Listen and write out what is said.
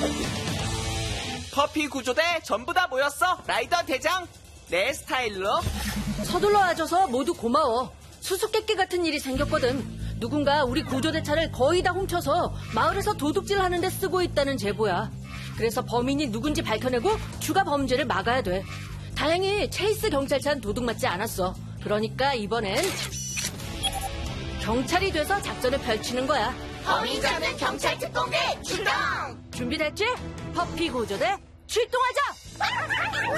퍼피 구조대 전부 다 모였어. 라이더 대장, 내 스타일로. 서둘러 와줘서 모두 고마워. 수수께끼 같은 일이 생겼거든. 누군가 우리 구조대 차를 거의 다 훔쳐서 마을에서 도둑질 하는데 쓰고 있다는 제보야. 그래서 범인이 누군지 밝혀내고 추가 범죄를 막아야 돼. 다행히 체이스 경찰차는 도둑 맞지 않았어. 그러니까 이번엔 경찰이 돼서 작전을 펼치는 거야. 범인 잡는 경찰 특공대 출동! 준비됐지? 퍼피 구조대 출동하자!